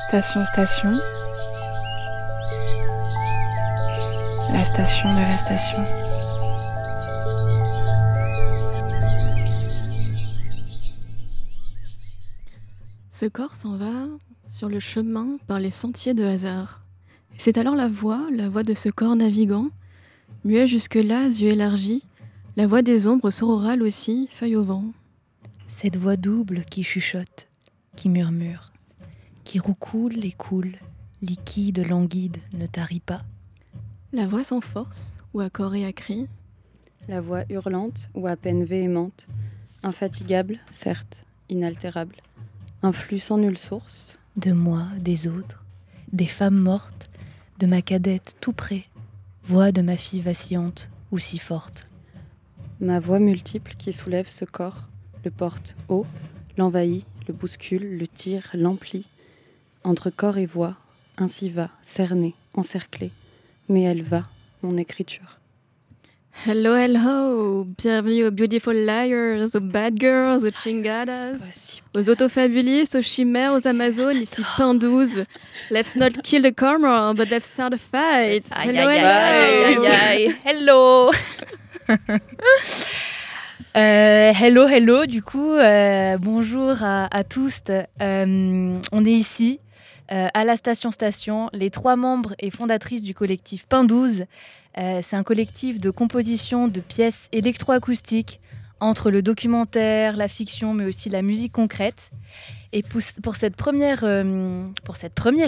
Station, la station de la station. Ce corps s'en va sur le chemin par les sentiers de hasard. C'est alors la voix de ce corps navigant, muet jusque-là, yeux élargis, la voix des ombres sororales aussi, feuilles au vent. Cette voix double qui chuchote, qui murmure, qui roucoule et coule, liquide, languide, ne tarit pas. La voix sans force, ou à corps et à cri. La voix hurlante ou à peine véhémente, infatigable, certes, inaltérable. Un flux sans nulle source. De moi, des autres, des femmes mortes, de ma cadette tout près, voix de ma fille vacillante ou si forte. Ma voix multiple qui soulève ce corps, le porte haut, l'envahit, le bouscule, le tire, l'emplit. Entre corps et voix, ainsi va, cernée, encerclée. Mais elle va, mon écriture. Hello, hello! Bienvenue aux Beautiful Liars, aux Bad Girls, aux Chingadas, aux autofabulistes, aux chimères, aux Amazones, ici Pain 12. Let's not kill the karma, but let's start a fight. Hello, hello! Hello! Hello, du coup, bonjour à tous. On est ici, à la Station, les 3 membres et fondatrices du collectif Pain 12. C'est un collectif de composition de pièces électroacoustiques entre le documentaire, la fiction, mais aussi la musique concrète. Et pour cette première